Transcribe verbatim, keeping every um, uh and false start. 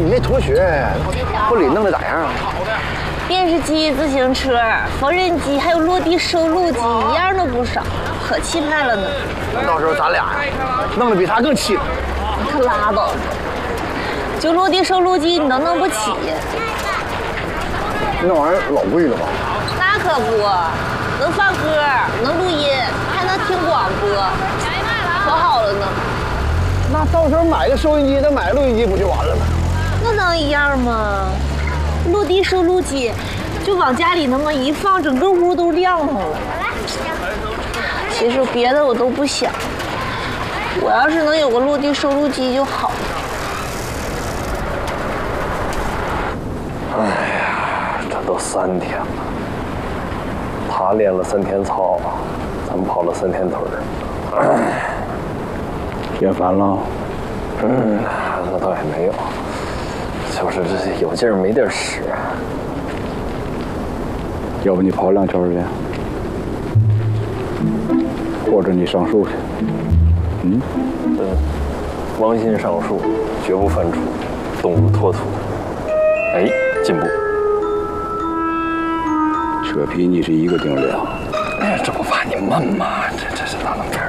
你那同学婚礼弄得咋样？ 电视机、自行车、缝纫机，还有落地收录机，一样都不少，可气派了呢。 那到时候咱俩呀，弄得比他更气派。 你可拉倒吧！就落地收录机你都弄不起， 那玩意儿老贵了吧？ 那可不，能放歌，能录音，还能听广播，可好了呢。 那到时候买个收音机，再买个录音机不就完了吗？ 那能一样吗？落地收录机，就往家里那么一放，整个屋都亮堂了。其实别的我都不想，我要是能有个落地收录机就好。 哎呀，这都三天了，他练了三天操，咱跑了三天腿儿。哎， 厌烦了？ 嗯，那倒也没有。就是这有劲儿没地儿使， 要不你跑两圈去，或者你上树去。嗯， 嗯，王心上树，绝不犯怵，动如脱兔。哎，进步。 扯皮你是一个定量。 哎呀，这不怕你闷吗？这这是哪能点儿？